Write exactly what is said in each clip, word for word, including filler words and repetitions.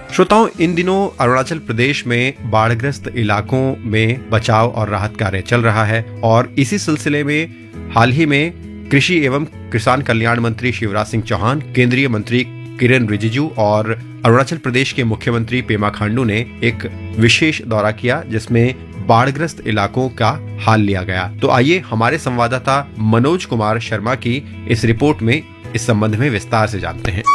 श्रोताओं, इन दिनों अरुणाचल प्रदेश में बाढ़ग्रस्त इलाकों में बचाव और राहत कार्य चल रहा है और इसी सिलसिले में हाल ही में कृषि एवं किसान कल्याण मंत्री शिवराज सिंह चौहान, केंद्रीय मंत्री किरेन रिजिजू और अरुणाचल प्रदेश के मुख्यमंत्री पेमा खांडू ने एक विशेष दौरा किया जिसमें बाढ़ग्रस्त इलाकों का हाल लिया गया। तो आइए हमारे संवाददाता मनोज कुमार शर्मा की इस रिपोर्ट में इस संबंध में विस्तार से जानते हैं।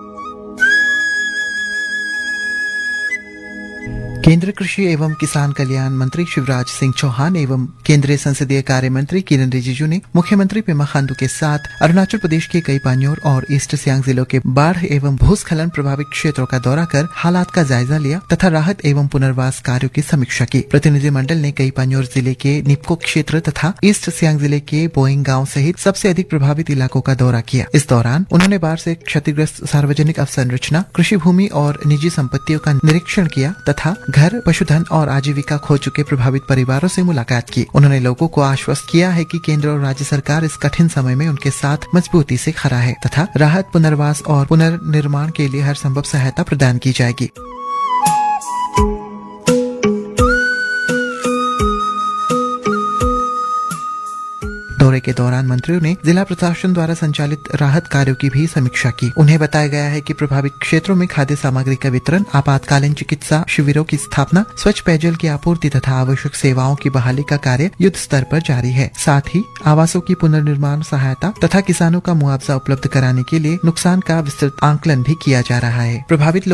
केंद्रीय कृषि एवं किसान कल्याण मंत्री शिवराज सिंह चौहान एवं केंद्रीय संसदीय कार्य मंत्री किरेन रिजिजू ने मुख्यमंत्री पेमा खांडू के साथ अरुणाचल प्रदेश के कई पान्योर और ईस्ट सियांग जिलों के बाढ़ एवं भूस्खलन प्रभावित क्षेत्रों का दौरा कर हालात का जायजा लिया तथा राहत एवं पुनर्वास कार्यों की समीक्षा की। प्रतिनिधिमंडल ने कई पान्योर जिले के निपको क्षेत्र तथा ईस्ट सियांग जिले के बोइंग गाँव सहित सबसे अधिक प्रभावित इलाकों का दौरा किया। इस दौरान उन्होंने बाढ़ से क्षतिग्रस्त सार्वजनिक अवसंरचना, कृषि भूमि और निजी संपत्तियों का निरीक्षण किया तथा घर, पशुधन और आजीविका खो चुके प्रभावित परिवारों से मुलाकात की। उन्होंने लोगों को आश्वस्त किया है कि केंद्र और राज्य सरकार इस कठिन समय में उनके साथ मजबूती से खड़ा है तथा राहत, पुनर्वास और पुनर्निर्माण के लिए हर संभव सहायता प्रदान की जाएगी। दौरे के दौरान मंत्रियों ने जिला प्रशासन द्वारा संचालित राहत कार्यों की भी समीक्षा की। उन्हें बताया गया है कि प्रभावित क्षेत्रों में खाद्य सामग्री का वितरण, आपातकालीन चिकित्सा शिविरों की स्थापना, स्वच्छ पेयजल की आपूर्ति तथा आवश्यक सेवाओं की बहाली का कार्य युद्ध स्तर पर जारी है। साथ ही आवासों की पुनर्निर्माण सहायता तथा किसानों का मुआवजा उपलब्ध कराने के लिए नुकसान का विस्तृत आंकलन भी किया जा रहा है। प्रभावित